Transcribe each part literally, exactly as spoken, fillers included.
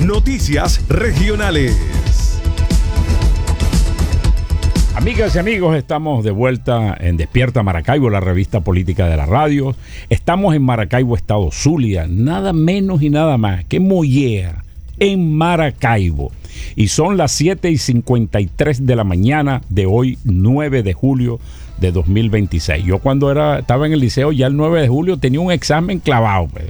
Noticias regionales. Amigas y amigos, estamos de vuelta en Despierta Maracaibo, la revista política de la radio. Estamos en Maracaibo, estado Zulia, nada menos y nada más que Mollea, en Maracaibo. Y son las siete y cincuenta y tres de la mañana de hoy, nueve de julio de dos mil veintiséis. Yo cuando era, estaba en el liceo, ya el nueve de julio tenía un examen clavado. Pues,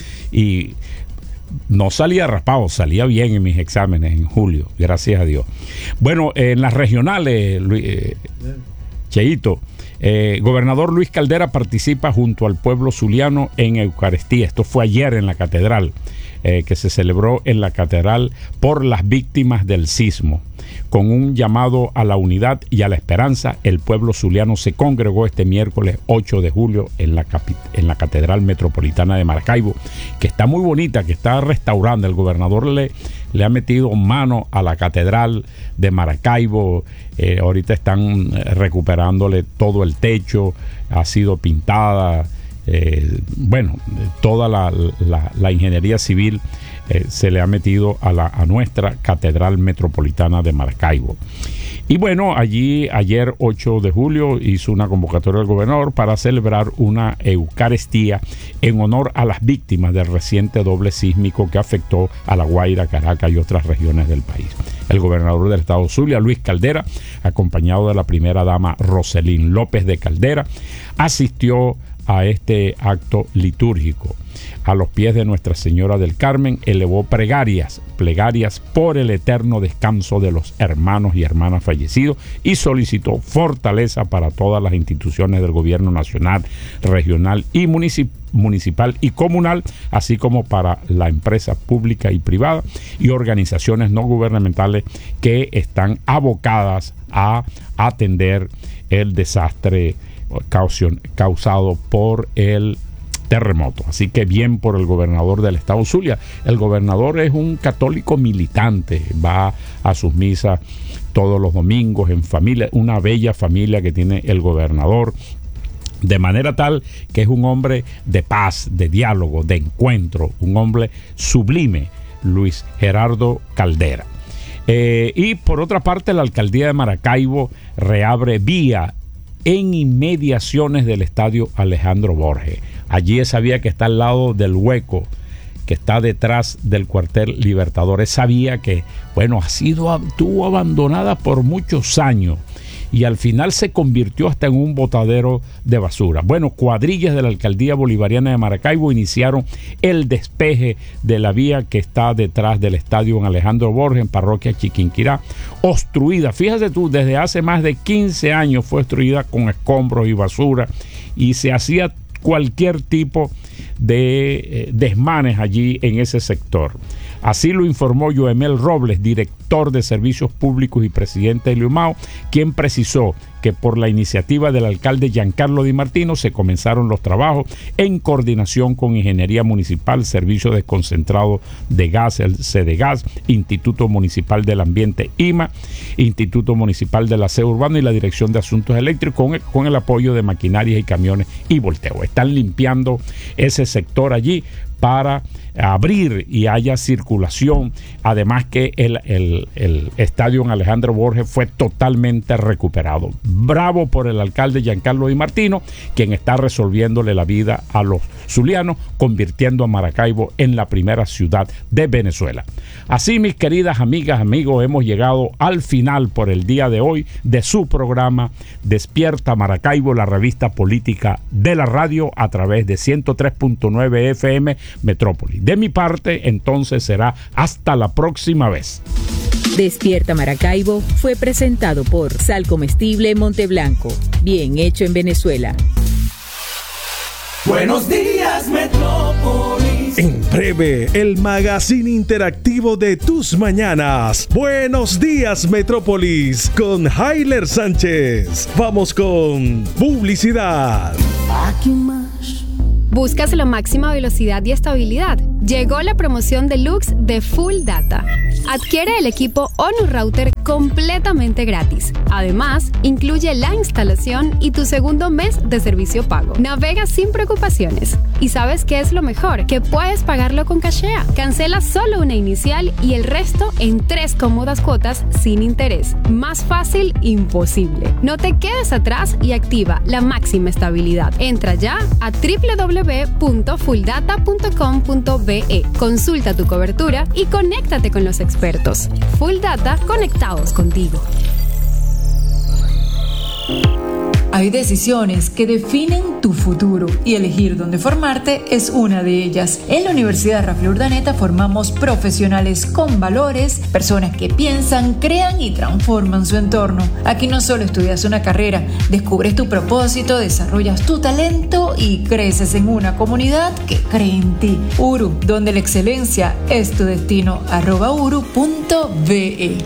y no salía raspado, salía bien en mis exámenes en julio, gracias a Dios. Bueno, en las regionales, eh, Cheito, eh, gobernador Luis Caldera participa junto al pueblo zuliano en Eucaristía. Esto fue ayer en la catedral, eh, que se celebró en la catedral por las víctimas del sismo. Con un llamado a la unidad y a la esperanza, el pueblo zuliano se congregó este miércoles ocho de julio en la, capi- en la Catedral Metropolitana de Maracaibo, que está muy bonita, que está restaurando. El gobernador le, le ha metido mano a la Catedral de Maracaibo. Eh, ahorita están recuperándole todo el techo, ha sido pintada. Eh, bueno, toda la, la, la ingeniería civil eh, se le ha metido a, la, a nuestra Catedral Metropolitana de Maracaibo. Y bueno, allí ayer ocho de julio hizo una convocatoria del gobernador para celebrar una Eucaristía en honor a las víctimas del reciente doble sísmico que afectó a La Guaira, Caracas y otras regiones del país. El gobernador del estado Zulia, Luis Caldera, acompañado de la primera dama Roselín López de Caldera, asistió a este acto litúrgico. A los pies de Nuestra Señora del Carmen elevó plegarias, plegarias por el eterno descanso de los hermanos y hermanas fallecidos y solicitó fortaleza para todas las instituciones del gobierno nacional, regional y municip- municipal y comunal, así como para la empresa pública y privada y organizaciones no gubernamentales que están abocadas a atender el desastre causado por el terremoto. Así que bien por el gobernador del estado Zulia. El gobernador es un católico militante, va a sus misas todos los domingos en familia, una bella familia que tiene el gobernador, de manera tal que es un hombre de paz, de diálogo, de encuentro, un hombre sublime, Luis Gerardo Caldera. Eh, y por otra parte, la alcaldía de Maracaibo reabre vía en inmediaciones del estadio Alejandro Borges. Allí esa vía que está al lado del hueco, que está detrás del cuartel Libertador. Esa vía que, bueno, ha sido, estuvo abandonada por muchos años y al final se convirtió hasta en un botadero de basura. Bueno, cuadrillas de la alcaldía bolivariana de Maracaibo iniciaron el despeje de la vía que está detrás del estadio en Alejandro Borges, en parroquia Chiquinquirá, obstruida. Fíjate tú, desde hace más de quince años fue obstruida con escombros y basura y se hacía cualquier tipo de eh, desmanes allí en ese sector. Así lo informó Joemel Robles, director de Servicios Públicos y presidente de Liumao, quien precisó que por la iniciativa del alcalde Giancarlo Di Martino se comenzaron los trabajos en coordinación con Ingeniería Municipal, Servicio Desconcentrado de Gas, el CEDEGAS, Instituto Municipal del Ambiente I M A, Instituto Municipal del Aseo Urbano y la Dirección de Asuntos Eléctricos con el, con el apoyo de maquinarias y camiones y volteo. Están limpiando ese sector allí para abrir y haya circulación, además que el, el, el estadio en Alejandro Borges fue totalmente recuperado. Bravo por el alcalde Giancarlo Di Martino, quien está resolviéndole la vida a los zulianos, convirtiendo a Maracaibo en la primera ciudad de Venezuela. Así, mis queridas amigas, amigos, hemos llegado al final por el día de hoy de su programa Despierta Maracaibo, la revista política de la radio a través de ciento tres punto nueve F M Metrópoli. De mi parte, entonces será hasta la próxima vez. Despierta Maracaibo fue presentado por Sal Comestible Monteblanco, bien hecho en Venezuela. Buenos días, Metrópolis. En breve, el magazine interactivo de tus mañanas. Buenos días, Metrópolis, con Hailer Sánchez. Vamos con publicidad. Aquí más. ¿Buscas la máxima velocidad y estabilidad? Llegó la promoción deluxe de Full Data. Adquiere el equipo ONU Router completamente gratis. Además, incluye la instalación y tu segundo mes de servicio pago. Navega sin preocupaciones. ¿Y sabes qué es lo mejor? Que puedes pagarlo con Cashea. Cancela solo una inicial y el resto en tres cómodas cuotas sin interés. Más fácil, imposible. No te quedes atrás y activa la máxima estabilidad. Entra ya a doble u doble u doble u punto full data punto com punto be e. Consulta tu cobertura y conéctate con los expertos. Full Data, conectados contigo. Hay decisiones que definen tu futuro y elegir dónde formarte es una de ellas. En la Universidad Rafael Urdaneta formamos profesionales con valores, personas que piensan, crean y transforman su entorno. Aquí no solo estudias una carrera, descubres tu propósito, desarrollas tu talento y creces en una comunidad que cree en ti. U R U, donde la excelencia es tu destino. arroba uru punto be.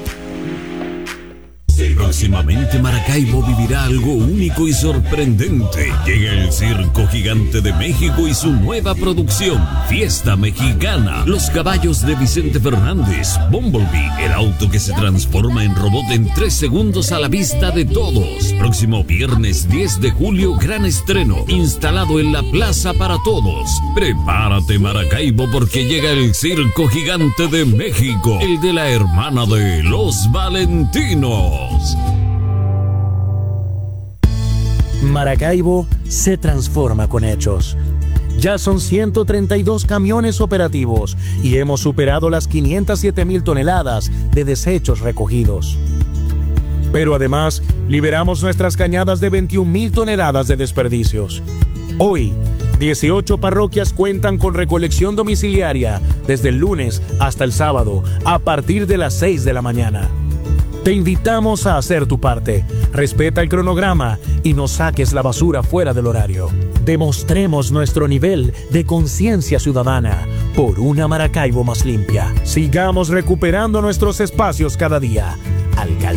Próximamente Maracaibo vivirá algo único y sorprendente. Llega el Circo Gigante de México y su nueva producción, Fiesta Mexicana. Los caballos de Vicente Fernández, Bumblebee, el auto que se transforma en robot en tres segundos a la vista de todos. Próximo viernes diez de julio, gran estreno, instalado en la Plaza para Todos. Prepárate, Maracaibo, porque llega el Circo Gigante de México, el de la hermana de los Valentinos. Maracaibo se transforma con hechos. Ya son ciento treinta y dos camiones operativos y hemos superado las quinientas siete mil toneladas de desechos recogidos. Pero además, liberamos nuestras cañadas de veintiún mil toneladas de desperdicios. Hoy, dieciocho parroquias cuentan con recolección domiciliaria desde el lunes hasta el sábado a partir de las seis de la mañana. Te invitamos a hacer tu parte. Respeta el cronograma y no saques la basura fuera del horario. Demostremos nuestro nivel de conciencia ciudadana por una Maracaibo más limpia. Sigamos recuperando nuestros espacios cada día. Alcaldía.